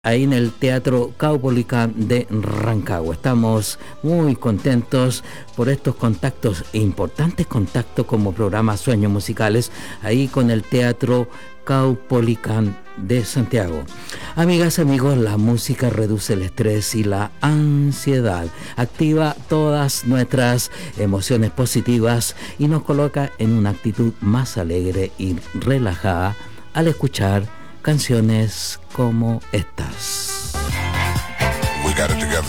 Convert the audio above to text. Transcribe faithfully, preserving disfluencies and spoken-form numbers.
ahí en el Teatro Caupolicán de Rancagua. Estamos muy contentos por estos contactos, importantes contactos como programa Sueños Musicales, ahí con el Teatro Caupolicán de Santiago. Amigas, amigos, la música reduce el estrés y la ansiedad, activa todas nuestras emociones positivas y nos coloca en una actitud más alegre y relajada al escuchar canciones como estas. We got it together.